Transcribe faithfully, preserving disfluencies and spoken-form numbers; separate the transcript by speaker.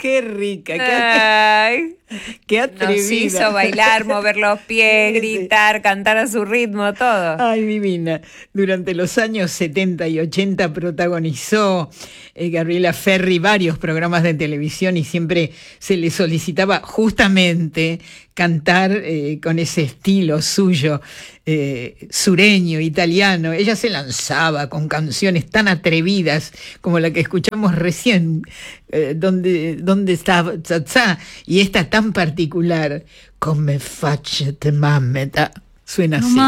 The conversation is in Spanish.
Speaker 1: Qué rica, qué,
Speaker 2: Ay,
Speaker 1: qué atrevida.
Speaker 2: nos hizo bailar, mover los pies, gritar, cantar a su ritmo, todo.
Speaker 1: Ay, divina. Durante los años setenta y ochenta protagonizó eh, Gabriela Ferri varios programas de televisión y siempre se le solicitaba justamente cantar eh, con ese estilo suyo, eh, sureño, italiano. Ella se lanzaba con canciones tan atrevidas como la que escuchamos recién, eh, donde, donde está Zazá, y esta tan particular, Come faccia te mammeta, suena así.